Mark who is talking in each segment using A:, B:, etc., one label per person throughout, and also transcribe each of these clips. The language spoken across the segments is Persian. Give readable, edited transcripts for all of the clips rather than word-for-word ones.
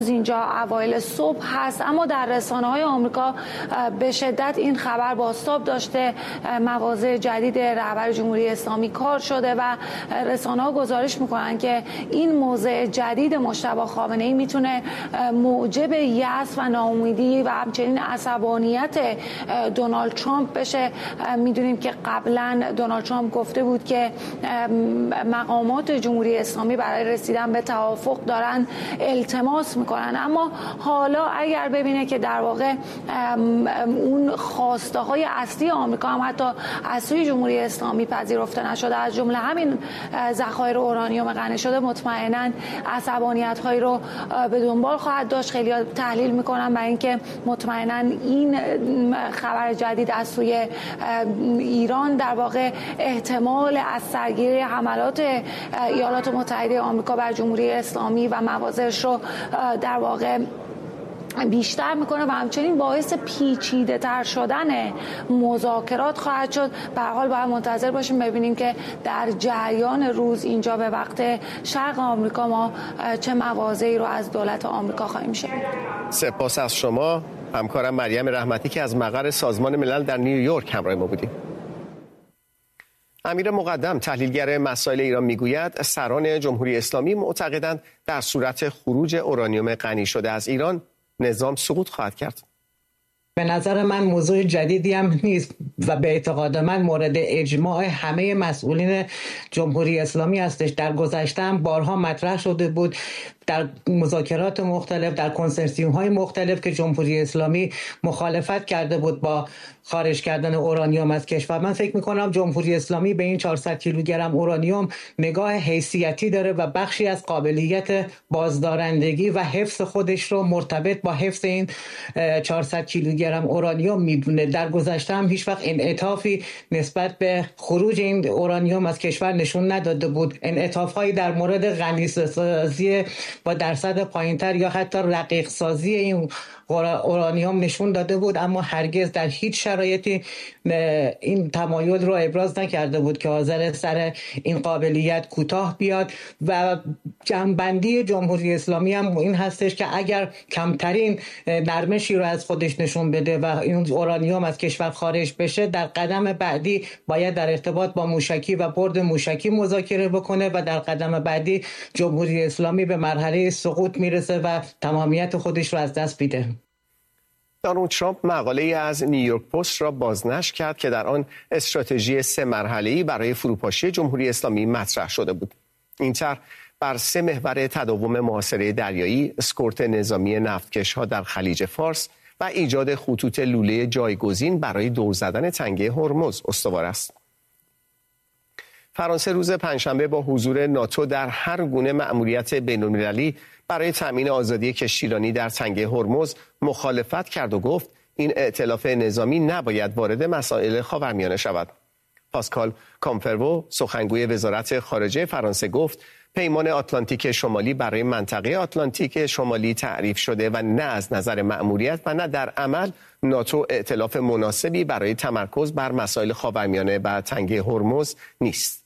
A: اینجا اوایل صبح هست، اما در رسانه‌های آمریکا به شدت این خبر بازتاب داشته. مواضع جدید رهبر جمهوری اسلامی کار شده و رسانه‌ها گزارش میکنن که این موضع جدید مجتبی خامنه‌ای میتونه موجب یأس و ناامیدی و همچنین عصبانیت دونالد ترامپ بشه. میدونیم که قبلا دونالد ترامپ گفته بود که مقامات جمهوری اسلامی برای رسیدن به توافق دارن التماس میکنن، اما حالا اگر ببینه که در واقع اون خواسته های اصلی آمریکا هم حتی از سوی جمهوری اسلامی پذیرفته نشده، از جمله همین ذخایر اورانیوم غنی شده، مطمئنا عصبانیت هایی رو به دنبال خواهد داشت. خیلی تحلیل میکنن برای اینکه مطمئنا این خبر جدید از سوی ایران در واقع احتمال از سرگیری حملات ایالات متحده آمریکا بر جمهوری اسلامی و مواضعش رو در واقع بیشتر میکنه و همچنین باعث پیچیده تر شدن مذاکرات خواهد شد. به هر حال باید منتظر باشیم ببینیم که در جریان روز اینجا به وقت شرق آمریکا ما چه مواضعی رو از دولت آمریکا خواهیم شنید.
B: سپاس از شما همکارم مریم رحمتی که از مقر سازمان ملل در نیویورک همراه ما بودیم. امیر مقدم تحلیلگر مسائل ایران میگوید سران جمهوری اسلامی معتقدند در صورت خروج اورانیوم غنی شده از ایران نظام سقوط خواهد کرد.
C: به نظر من موضوع جدیدی هم نیست و به اعتقاد من مورد اجماع همه مسئولین جمهوری اسلامی هستش. در گذشته هم بارها مطرح شده بود در مذاکرات مختلف، در کنسرسیوم های مختلف که جمهوری اسلامی مخالفت کرده بود با خارج کردن اورانیوم از کشور. من فکر میکنم جمهوری اسلامی به این 400 کیلوگرم اورانیوم نگاه حیثیتی داره و بخشی از قابلیت بازدارندگی و حفظ خودش رو مرتبط با حفظ این 400 کیلوگرم اورانیوم میدونه. در گذشته هم هیچ وقت انعطافی نسبت به خروج این اورانیوم از کشور نشون نداده بود. انعطاف‌هایی در مورد غنی‌سازی با درصد پایینتر یا حتی رقیق سازی این اورانیوم نشون داده بود، اما هرگز در هیچ شرایطی این تمایل رو ابراز نکرده بود که حاضر سر این قابلیت کوتاه بیاد. و جنبندی جمهوری اسلامی هم این هستش که اگر کمترین نرمشی رو از خودش نشون بده و این اورانیوم از کشور خارج بشه، در قدم بعدی باید در ارتباط با موشکی و برد موشکی مذاکره بکنه و در قدم بعدی جمهوری اسلامی به مرحله سقوط میرسه و تمامیت خودش رو از دست میده.
B: دونالد ترامپ مقاله‌ای از نیویورک پست را بازنشر کرد که در آن استراتژی 3 مرحله‌ای برای فروپاشی جمهوری اسلامی مطرح شده بود. این طرح بر 3 محور تداوم محاصره دریایی، اسکورت نظامی نفتکش‌ها در خلیج فارس و ایجاد خطوط لوله جایگزین برای دور زدن تنگه هرمز استوار است. فرانسه روز پنجشنبه با حضور ناتو در هر گونه مأموریت بین‌المللی برای تأمین آزادی کشتیرانی در تنگه هرمز مخالفت کرد و گفت این ائتلاف نظامی نباید وارد مسائل خاورمیانه شود. پاسکال کامفرو سخنگوی وزارت خارجه فرانسه گفت پیمان آتلانتیک شمالی برای منطقه آتلانتیک شمالی تعریف شده و نه از نظر مأموریت و نه در عمل ناتو ائتلاف مناسبی برای تمرکز بر مسائل خاورمیانه و تنگه هرمز نیست.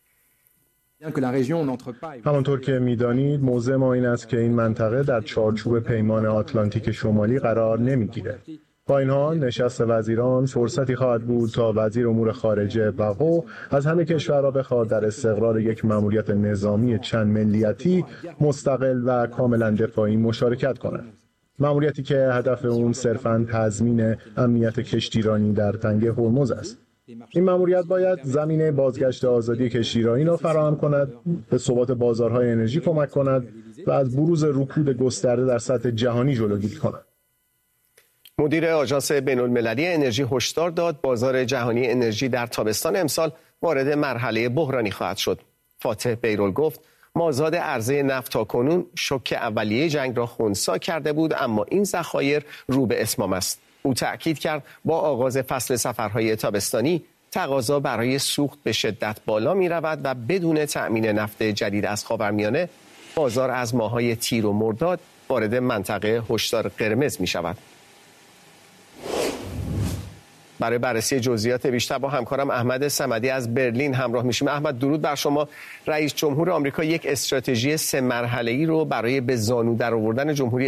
D: همانطور که می‌دانید موضع ما این است که این منطقه در چارچوب پیمان آتلانتیک شمالی قرار نمی‌گیرد. با این حال نشست وزیران فرصتی خواهد بود تا وزیر امور خارجه بقو از همه کشورها بخواد در استقرار یک مأموریت نظامی چند ملیتی مستقل و کاملا دفاعی مشارکت کنند. مأموریتی که هدف اون صرفاً تضمین امنیت کشتیرانی در تنگه هرمز است. این مأموریت باید زمینه بازگشت آزادی کشتیرانی را فراهم کند، به ثبات بازارهای انرژی کمک کند و از بروز رکود گسترده در سطح جهانی جلوگیری کند.
B: مدیر آژانس بین‌المللی انرژی هشدار داد بازار جهانی انرژی در تابستان امسال وارد مرحله بحرانی خواهد شد. فاتح بیرول گفت مازاد عرضه نفت تاکنون شوک اولیه جنگ را خنثی کرده بود، اما این ذخایر رو به اتمام است. او تأکید کرد با آغاز فصل سفرهای تابستانی تقاضا برای سوخت به شدت بالا می رود و بدون تأمین نفت جدید از خاورمیانه بازار از ماه‌های تیر و مرداد وارد منطقه هشدار قرمز می شود. برای بررسی جزئیات بیشتر با همکارم احمد صمدی از برلین همراه میشیم. احمد، درود بر شما. رئیس جمهور آمریکا یک استراتژی 3 مرحله‌ای رو برای به زانو درآوردن جمهوری